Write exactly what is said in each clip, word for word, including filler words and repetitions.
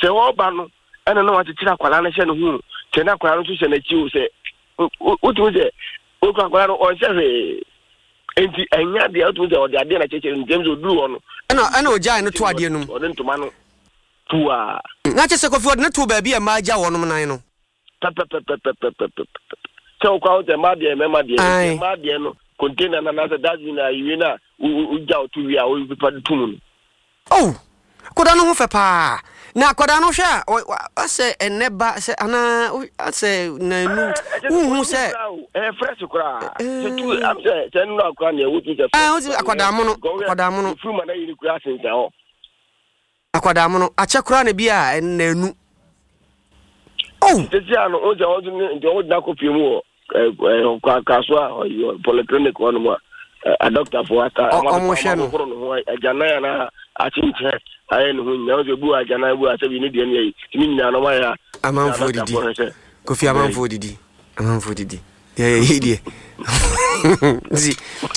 se wo ba no ena na wate tira kwala na hye no hu ke na kwala no so hye na chi wo se o tu se o kwala no on se he enti anya de o tu se o de ade na cheche no James Oduru ho no ena ena o jai no to ade no o de ntoma no tuwa na che se Kofi o de to ba bi e ma ja wo no nan no so kwa o te ma de me ma de ma de no container na na that na you na u ja o tu wi a o bi pa tumu oh koda no ho fe pa na koda no hwe ase eneba se ana ase na nu hu se eh fresh kura se tu am se se no akwa na wo tu se ah akoda mo no akoda mo no fu ma na yiri kura sen se ho akoda mo no ache kura na bi a na nu oh tesi ano o je o de o da ko piemu o kwa kaswa polyclinic one mo a doctor for ata omo hwe no ho ajana ya na achinche aye no nya o je bu ajana bu asabi ni de ne yi ni nya no ma ya amanfo didi Kofi amanfo didi amanfo didi ya ya hidi zi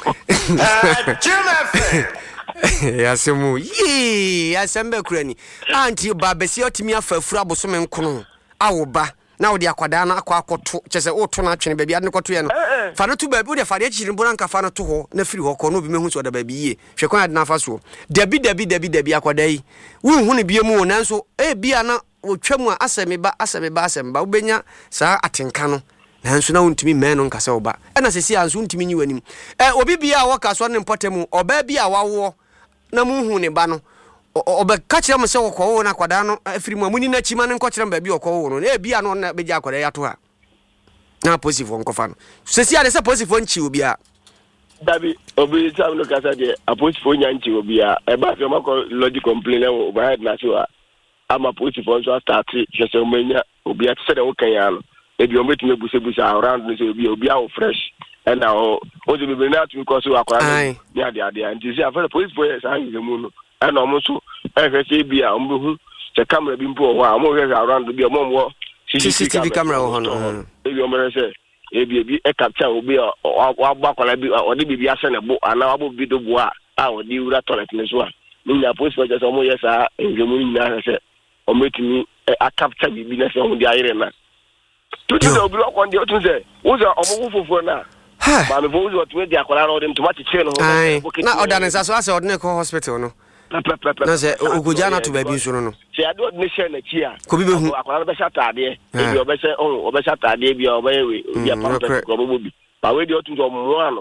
ya semu yi ya sembe kurani anti ba besi otimi afafura bosome nkono awoba na wo de akwada na akwa akoto chese wo to na atwene baabi ade koto ye no fa no to baabi wo de fa de chiri mbona nka fa no to ho na firi ho ko no bi mehu so da baabi ye hwe kon ade na fa so dabi dabi dabi dabi akwada yi wo hu ne bie mu nanso e bia na wo twam a aseme ba aseme ba aseme ba wo benya saa atenka no nanso na wontimi men no nka se wo ba e na sesi anso wontimi nyi wanim e obi bia wo ka so ne mpotemu oba bia wawo na mu hu ne ba no obe kachira mo se wo na kwada no afiri mu amuni na chima ne nkọchira mba bi okwo no e bia no na beja akwada ya to ha na positive nkofa no sesi ade se positive nchi obi a dabi obi sam no kasa de a positive nya nchi obi a e ba fe mako logic complain o ba head na so a ama positive so start se menya obi a se de wo kan ya no e bi o metu mebuse busa around no so obi obi a fresh and now o de be na to ko so akwada ya de ade nti se a fe positive sa ngi mu no and almost ehwese bia ombu the camera bi mpo ho a mo hwehwe around bi mo mo C C T V camera ho no e bi o mere se e bi bi e capture obi wa gba kwala bi o de bi ase ne bo ana wa bo bi do bo a a o di ura toilet ne so a ni na post for just o mo yesa engemu ni na se o metimi a capture bi bi na se o di ayire na to do obi o kon de o tun se wo se o mo fofo na ba me fo wo o tun de akwala no de ntoma chiche no ho na odanisa so ase ordinary hospital no na se ogujana to baby so no se ado ne share na chi a ko bi behu akwara be shata ade e bi obe se on obe shata ade bi obe we bi apart ko bo bi ba we di otu so mo ano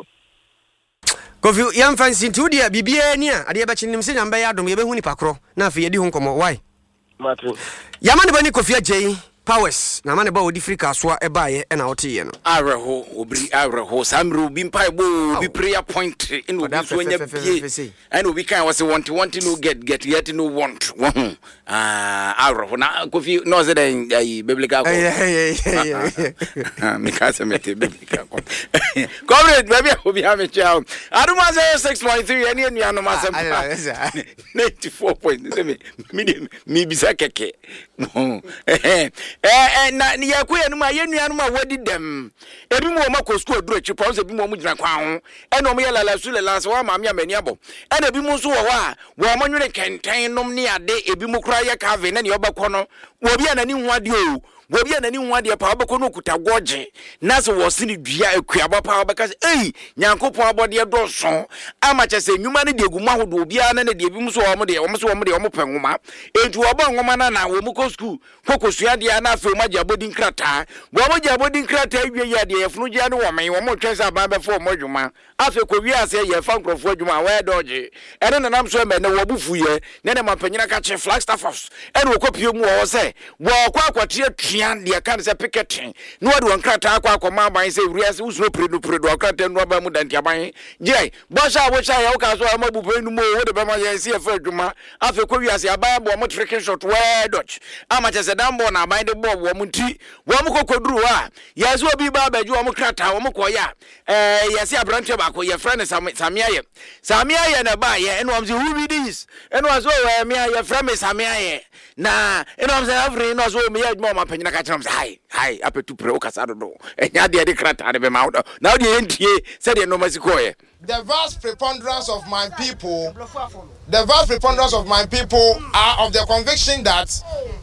Kofi yam fancy to dia bibia ni a ade be chinim se nyamba ya dom ye behu ni pakro na afi ye di hu nkomo why Martin yama ne bani Kofi ajei powers na mane ba odi frika so e ba ye na wote ye no areho obri areho samru bi mpa bo bi prayer point in obi so nya bie and obi kan was want want no get get yet no want ah areho na Kofi no say den biblical ko me ka se mete biblical ko comrade baby obi ha me chow aduma zero six point three any anu anu masem ninety-four point seven me me bisa keke eh eh na ya ku yanu ma yenu anu ma wadi dem ebi mu o makọ school duro chi pause ebi mu o mu gina kwa ho e na o mu ya lala su lala so wa ma me amani abo e na ebi mu so wo wa wo mo nwere kenten nom ne ade ebi mu kura ya ka ve na ne obakọ no wo bia na ni hu ade o wo bia na ni hu ade pa obakọ no kuta goje na so wo sini dua akuaba pa obaka eh nyankopon abode do so ama che se nwuma ne de egu mu ahodo bia na ne de ebi mu so wo mo de wo mo so wo mo de wo mo penwoma entu wo ba nwoma na na wo mu ko school kokosua de na afi ma jabodi nkrata wo mo jabodi nkrata awie ya de yefunu gya ne wo men wo mo twesa ba be fo mo dwuma afi ko wi ase ye fa nkrofo adwuma we doje ene na nam so me ne wo bufu ye ne ne mapanyina ka che Flagstaff house ene wo kopie mu wo se wo kwa akwatie tuan de kan se picketing no wo de nkrata akwa akoma ban se wi ase usuro predo predo nkrata no ba mu danti aban je bo sha wo sha ya wo ka so ma bubu enu mo wo de be ma ye se fa adwuma afi ko wi ase aban bo mo tricking shot we doje ama che se dambo na aban de bo wo mu nti wo mu kokoduru a ye so obi ba baju wo mu krata wo mu koya eh ye se abrante ba ko ye friend Samiaye Samiaye na ba ye eno am say who be this eno aso we me ye friend Samiaye na eno am say every no so me ye mo ma panyina ka kira am say hi hi apetu pre o kasa do enya de de krata de be ma na de entie say de no masiko ye. The vast preponderance of my people the vast preponderance of my people are of the conviction that